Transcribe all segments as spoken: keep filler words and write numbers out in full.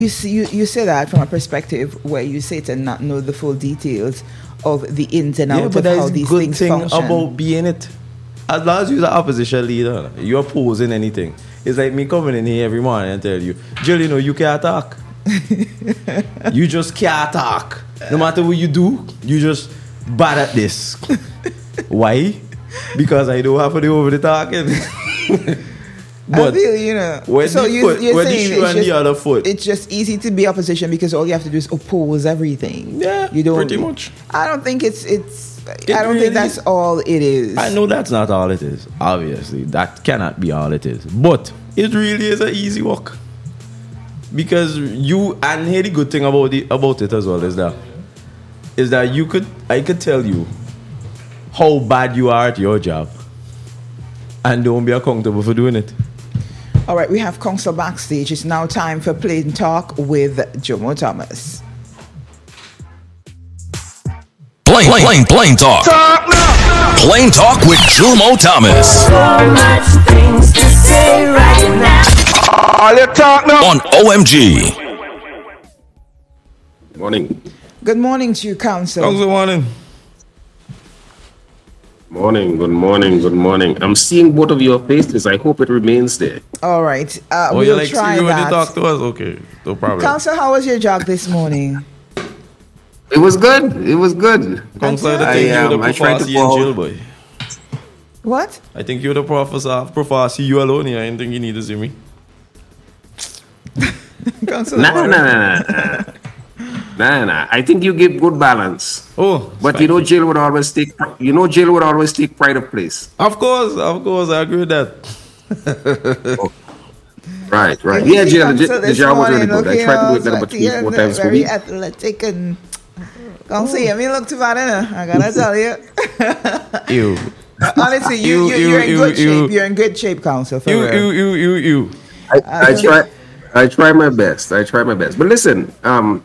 You see, you, you say that from a perspective where you say to not know the full details of the ins and Yeah, outs but of how that's these good things thing function. about being it. As long as you're the opposition leader, you're opposing anything. It's like me coming in here every morning and tell you, Jill, you know, you can't talk. You just can't talk. No matter what you do, you just bad at this. Why? Because I don't have to do over the talking. I feel, you know. When So the you, foot, you're when saying the shoe it's and just, the other foot. it's just easy to be opposition because all you have to do is oppose everything. Yeah, you don't, pretty much. I don't think it's it's. It I don't really- think that's all it is. I know that's not all it is. Obviously, that cannot be all it is. But it really is an easy walk. Because you, and here the good thing about it, about it as well is that is that you could I could tell you how bad you are at your job and don't be accountable for doing it. All right, we have Council backstage. It's now time for Plain Talk with Jomo Thomas. Plain, plain, plain, plain talk. Talk now. Plain talk with Jomo Thomas So much things to say right now. All you talk now. on O M G. Morning. Good morning to you, Council. Council morning. Morning, good morning, good morning. I'm seeing both of your faces. I hope it remains there. All right, uh, Oh, we'll you like try Siri when you that. talk to us? Okay, no problem. Council, how was your jog this morning? It was good. It was good. Council, I I, think you're um, the I tried to professor in call- jail, boy. What? I think you're the professor. Professor, see you alone here. I didn't think you need to see me. Council, Nah, nah, nah, nah, nah. Nah, nah. I think you give good balance. Oh, But you know, Jill would always take. You know, Jill would always take pride of place. of course, of course, I agree with that. Right, right. You Yeah, see Jill. The, Council the this job was really morning, good. I okay, tried to do it was better, but like, three, yeah, four times per very week. athletic and Council, you me look too bad, innit? I gotta tell you. Ew. Honestly, you, You, you, you, you're in you, good you. shape. You're in good shape, Council. For You, real. you, you, you, you. I, I try. I try my best. I try my best. But listen, um,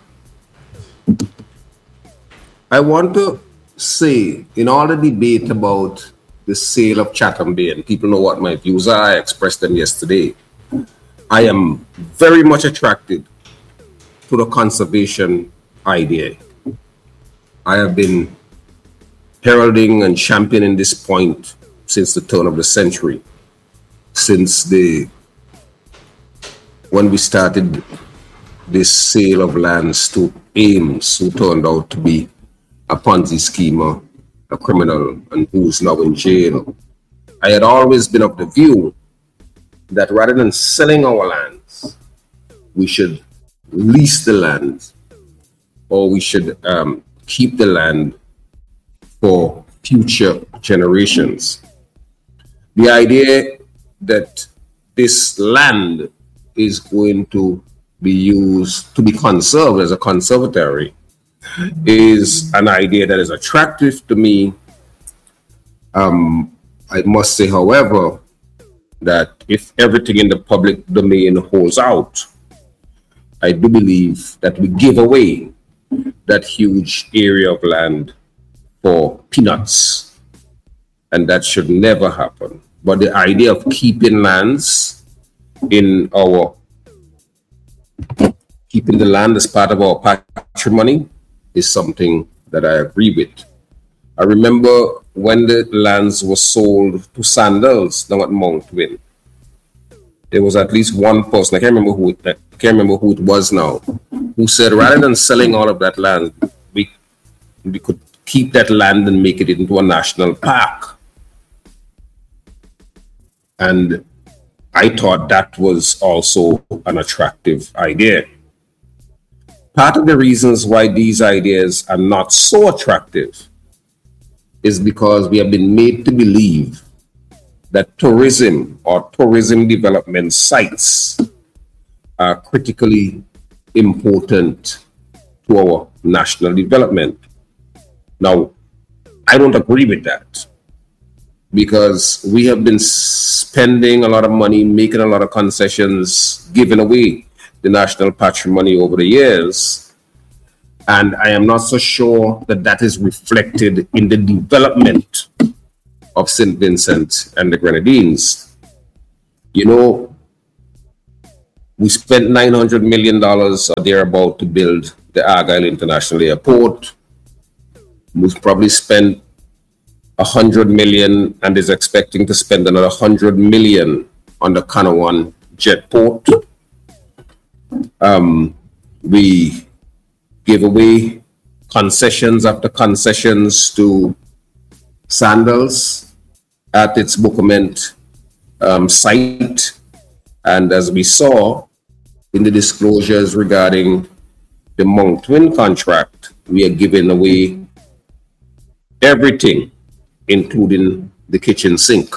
I want to say, in all the debate about the sale of Chatham Bay, and people know what my views are, I expressed them yesterday. I am very much attracted to the conservation idea. I have been heralding and championing this point since the turn of the century, since the when we started this sale of lands to Ames, who turned out to be a Ponzi schemer, a criminal, and who's now in jail. I had always been of the view that rather than selling our lands, we should lease the land, or we should um, keep the land for future generations. The idea that this land is going to be used to be conserved as a conservatory is an idea that is attractive to me. Um, I must say, however, that if everything in the public domain holds out, I do believe that we give away that huge area of land for peanuts, and that should never happen. But the idea of keeping lands in our keeping the land as part of our patrimony is something that I agree with. I remember when the lands were sold to Sandals down at Mount Win. There was at least one person, I can't remember who it, I can't remember who it was now, who said rather than selling all of that land, we we could keep that land and make it into a national park. And I thought that was also an attractive idea. Part of the reasons why these ideas are not so attractive is because we have been made to believe that tourism or tourism development sites are critically important to our national development. Now, I don't agree with that, because we have been spending a lot of money, making a lot of concessions, giving away the national patrimony over the years. And I am not so sure that that is reflected in the development of Saint Vincent and the Grenadines. You know, We spent nine hundred million dollars or thereabout to build the Argyle International Airport. We've probably spent one hundred million and is expecting to spend another one hundred million on the Kanawan Jetport. Um, we gave away concessions after concessions to Sandals at its Bookament um, site. And as we saw in the disclosures regarding the Mount Twin contract, we are giving away everything, including the kitchen sink.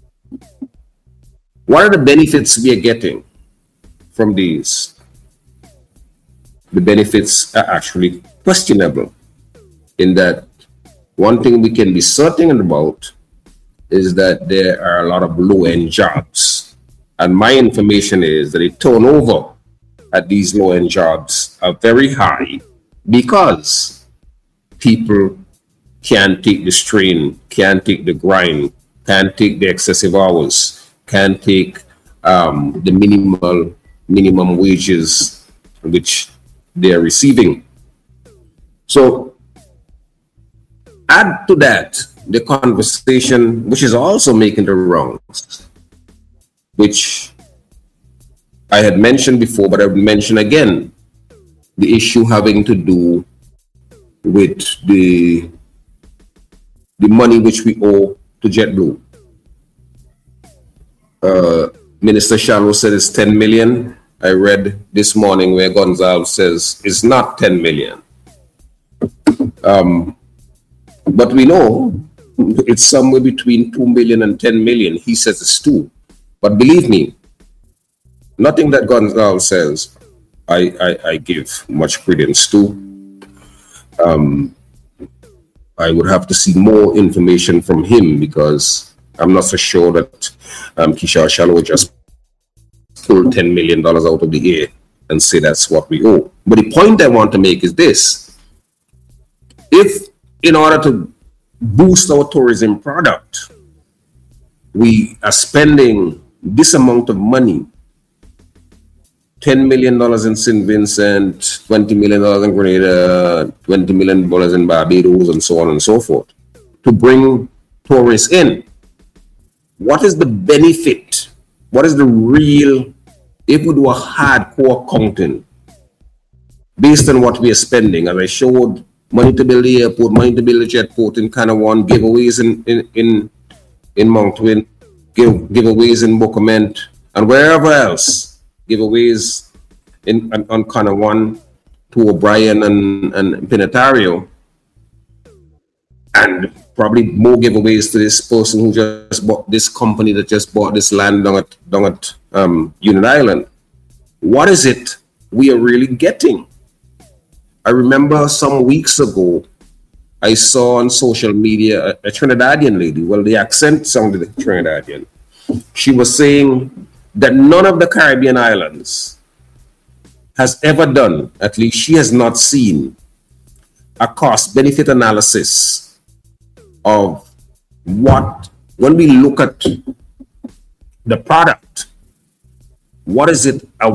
What are the benefits we are getting from these? The benefits are actually questionable, in that one thing we can be certain about is that there are a lot of low-end jobs. And my information is that the turnover at these low-end jobs are very high because people can't take the strain, can't take the grind, can't take the excessive hours, can't take um, the minimal minimum wages which they're receiving. So add to that the conversation, which is also making the rounds, which I had mentioned before, but I would mention again, the issue having to do with the the money which we owe to JetBlue. Uh, Minister Shallow said it's ten million. I read this morning where Gonzalez says it's not ten million. Um, but we know it's somewhere between two million and ten million. He says it's two. But believe me, nothing that Gonzalez says, I, I, I give much credence to. Um, I would have to see more information from him because I'm not so sure that um, Kishore Shallow just pull ten million dollars out of the air and say that's what we owe. But the point I want to make is this. If in order to boost our tourism product, we are spending this amount of money, ten million dollars in Saint Vincent, twenty million dollars in Grenada, twenty million dollars in Barbados, and so on and so forth, to bring tourists in, what is the benefit? What is the real, if we do a hardcore counting based on what we are spending, as I showed, money to build the airport, money to build the jetport in Kanawan, giveaways in in in, in Mount Twin, give, giveaways in Bookament, and wherever else, giveaways in on, on Kanawan to O'Brien and, and Pinatario, and probably more giveaways to this person who just bought this company that just bought this land down at, down at um, Union Island. What is it we are really getting? I remember some weeks ago, I saw on social media a, a Trinidadian lady. Well, the accent sounded Trinidadian. She was saying that none of the Caribbean islands has ever done, at least she has not seen, a cost-benefit analysis of what, when we look at the product, what is it